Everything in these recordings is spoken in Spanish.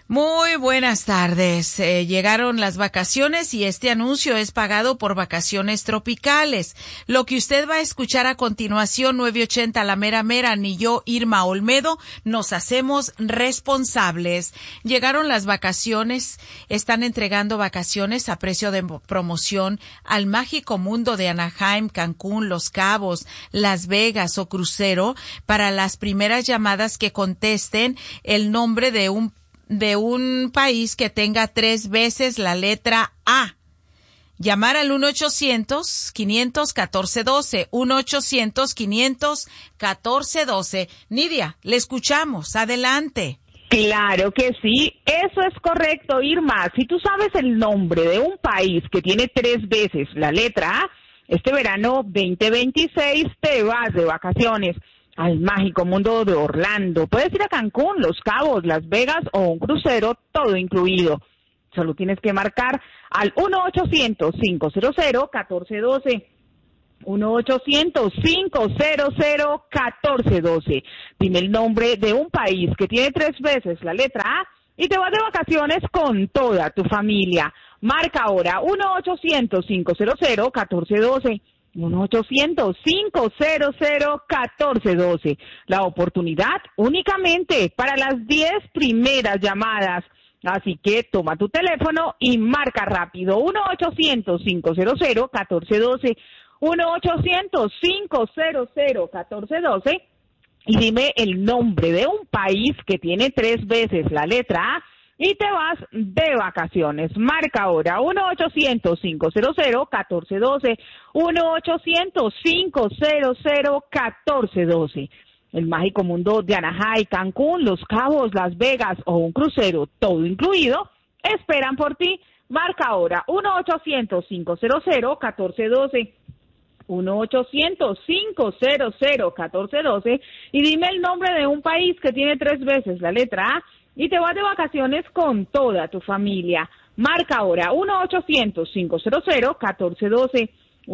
Muy buenas tardes. Llegaron las vacaciones y este anuncio es pagado por Vacaciones Tropicales. Lo que usted va a escuchar a continuación, 980 La Mera Mera, ni yo, Irma Olmedo, nos hacemos responsables. Llegaron las vacaciones, están entregando vacaciones a precio de promoción al mágico mundo de Anaheim, Cancún, Los Cabos, Las Vegas o crucero para las primeras llamadas que contesten el nombre de un país que tenga 3 veces la letra A. Llamar al 1-800-500-1412, 1-800-500-1412. Nidia, le escuchamos. Adelante. Claro que sí, eso es correcto, Irma. Si tú sabes el nombre de un país que tiene 3 veces la letra A, este verano 2026 te vas de vacaciones al mágico mundo de Orlando. Puedes ir a Cancún, Los Cabos, Las Vegas o un crucero, todo incluido. Solo tienes que marcar al 1-800-500-1412. 1-800-500-1412. Dime el nombre de un país que tiene 3 veces la letra A y te vas de vacaciones con toda tu familia. Marca ahora 1-800-500-1412. 1-800-500-1412. La oportunidad únicamente para las 10 primeras llamadas. Así que toma tu teléfono y marca rápido. 1-800-500-1412. 1-800-500-1412. Y dime el nombre de un país que tiene 3 veces la letra A y te vas de vacaciones. Marca ahora 1-800-500-1412, 1-800-500-1412. El mágico mundo de Anaheim, Cancún, Los Cabos, Las Vegas o un crucero, todo incluido, esperan por ti. Marca ahora 1-800-500-1412. 1-800-500-1412 y dime el nombre de un país que tiene 3 veces la letra A y te vas de vacaciones con toda tu familia. Marca ahora 1-800-500-1412,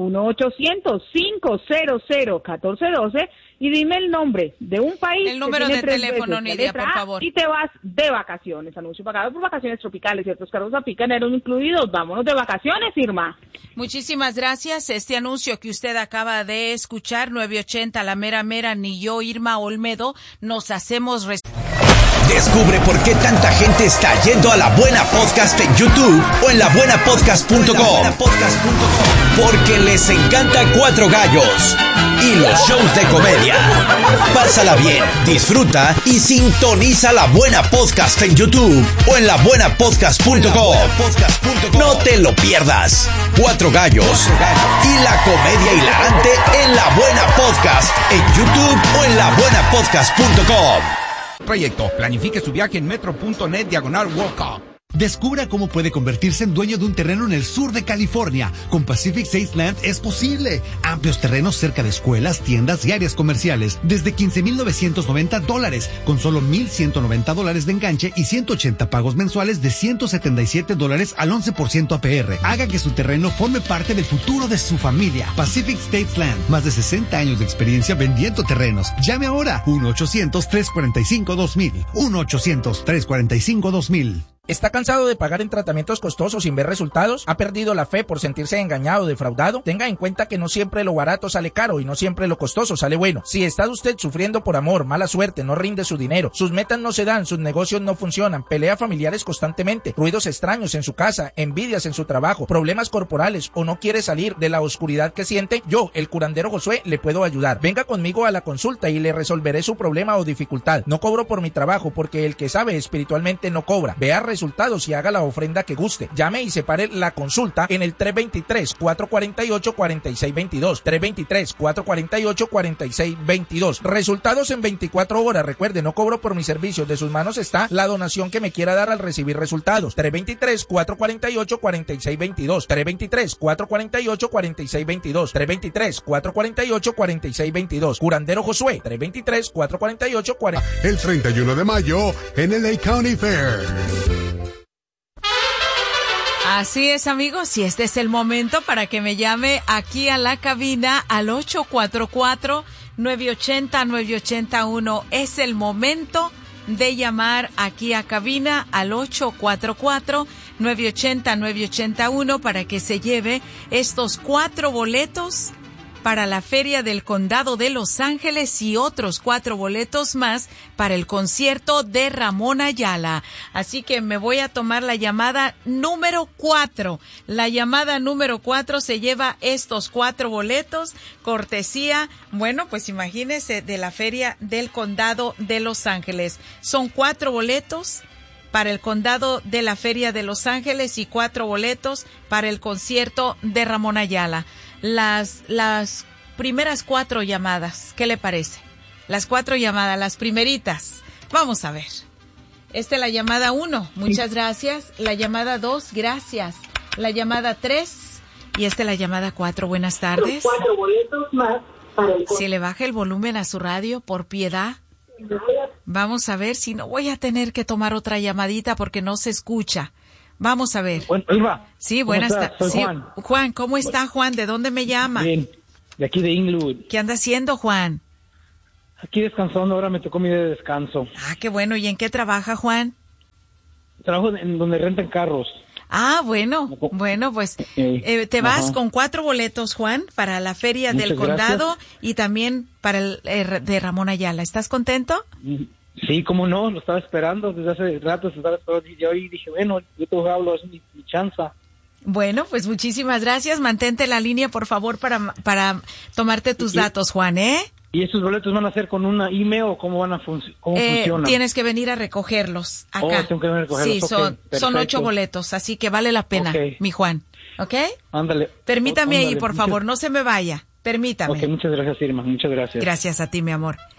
1-800-500-1412 y dime el nombre de un país el número que tiene de 3 teléfono, veces Nidia, por favor. y te vas de vacaciones. Anuncio pagado por Vacaciones Tropicales. Ciertos cargos aplican, eran incluidos. Vámonos de vacaciones, Irma. Muchísimas gracias. Este anuncio que usted acaba de escuchar, 980 La Mera Mera, ni yo, Irma Olmedo, nos hacemos Descubre por qué tanta gente está yendo a La Buena Podcast en YouTube o en labuenapodcast.com. Porque les encanta Cuatro Gallos y los shows de comedia. Pásala bien, disfruta y sintoniza La Buena Podcast en YouTube o en labuenapodcast.com. No te lo pierdas. Cuatro Gallos y la comedia hilarante en La Buena Podcast en YouTube o en labuenapodcast.com. Proyecto. Planifique su viaje en metro.net/Walker. Descubra cómo puede convertirse en dueño de un terreno en el sur de California. Con Pacific States Land es posible. Amplios terrenos cerca de escuelas, tiendas y áreas comerciales. Desde $15,990, con solo $1,190 de enganche y 180 pagos mensuales de $177 al 11% APR. Haga que su terreno forme parte del futuro de su familia. Pacific States Land. Más de 60 años de experiencia vendiendo terrenos. Llame ahora. 1-800-345-2000. 1-800-345-2000. ¿Está cansado de pagar en tratamientos costosos sin ver resultados? ¿Ha perdido la fe por sentirse engañado o defraudado? Tenga en cuenta que no siempre lo barato sale caro y no siempre lo costoso sale bueno. Si está usted sufriendo por amor, mala suerte, no rinde su dinero, sus metas no se dan, sus negocios no funcionan, pelea familiares constantemente, ruidos extraños en su casa, envidias en su trabajo, problemas corporales o no quiere salir de la oscuridad que siente, yo, el curandero Josué, le puedo ayudar. Venga conmigo a la consulta y le resolveré su problema o dificultad. No cobro por mi trabajo porque el que sabe espiritualmente no cobra. Vea resultados y haga la ofrenda que guste. Llame y separe la consulta en el 323-448-4622. 323-448-4622. Resultados en 24 horas. Recuerde, no cobro por mis servicios. De sus manos está la donación que me quiera dar al recibir resultados. 323-448-4622. 323-448-4622. 323-448-4622. Curandero Josué. 323-448-4622. El 31 de mayo en el LA County Fair. Así es, amigos, y este es el momento para que me llame aquí a la cabina al 844-980-9881. Es el momento de llamar aquí a cabina al 844-980-981 para que se lleve estos 4 boletos para la Feria del Condado de Los Ángeles y otros 4 boletos más para el concierto de Ramón Ayala. Así que me voy a tomar la llamada número 4. La llamada número 4 se lleva estos 4 boletos, cortesía, bueno, pues imagínese, de la Feria del Condado de Los Ángeles. Son 4 boletos para el condado de la Feria de Los Ángeles y 4 boletos para el concierto de Ramón Ayala. Las primeras 4 llamadas, ¿qué le parece? Las 4 llamadas, las primeritas. Vamos a ver. Esta es la llamada 1, muchas gracias. La llamada 2, gracias. La llamada 3 y esta es la llamada 4, buenas tardes. 4 boletos más para el... Si le baja el volumen a su radio, por piedad. Vamos a ver si no voy a tener que tomar otra llamadita porque no se escucha. Vamos a ver. Bueno, Irma. Sí, buenas tardes. Soy sí, Juan. Juan, ¿cómo está Juan? ¿De dónde me llama? Bien, de aquí de Inglewood. ¿Qué anda haciendo, Juan? Aquí descansando, ahora me tocó mi día de descanso. Ah, qué bueno. ¿Y en qué trabaja, Juan? Trabajo en donde rentan carros. Ah, bueno, pues te vas con 4 boletos, Juan, para la Feria Muchas del Condado gracias. y también para el de Ramón Ayala. ¿Estás contento? Sí, cómo no, lo estaba esperando desde hace rato, y hoy dije, bueno, yo te hablo, es mi chanza. Bueno, pues muchísimas gracias. Mantente la línea, por favor, para tomarte tus datos, Juan, ¿eh? ¿Y estos boletos van a ser con una email o cómo van a cómo funcionan? Tienes que venir a recogerlos acá. Oh, tengo que venir a recogerlos. Sí, Okay, son 8 boletos, así que vale la pena, Okay. mi Juan. ¿Ok? Ándale. Permítame Ándale. ahí, por favor, no se me vaya. Permítame. Ok, muchas gracias, Irma, muchas gracias. Gracias a ti, mi amor.